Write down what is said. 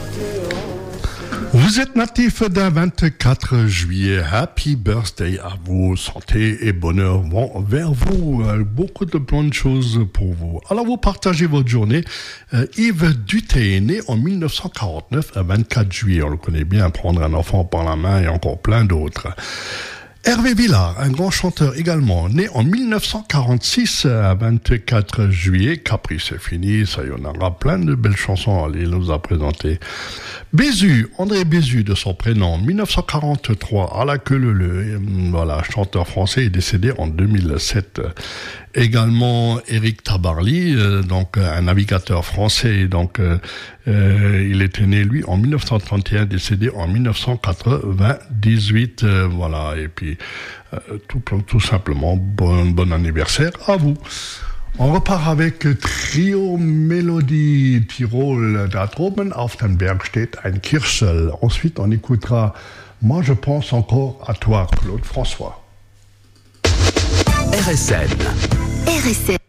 Vous êtes natif d'un 24 juillet. Happy birthday à vous. Santé et bonheur vont vers vous. Beaucoup de bonnes choses pour vous. Alors, vous partagez votre journée. Yves Duthé est né en 1949, à 24 juillet. On le connaît bien, prendre un enfant par la main et encore plein d'autres. Hervé Villard, un grand chanteur également, né en 1946 à 24 juillet. Capri, c'est fini, ça y en aura plein de belles chansons, il nous a présenté. Bézu, André Bézu de son prénom, 1943 à la queue leu. Voilà, chanteur français, est décédé en 2007. Également Éric Tabarly, donc un navigateur français, donc il était né lui en 1931, décédé en 1998, voilà, et puis tout simplement bon anniversaire à vous. On repart avec Trio Mélodie Tirol, da droben auf dem Berg steht ein Kirschel. Ensuite on écoutera Moi je pense encore à toi, Claude François. RSN.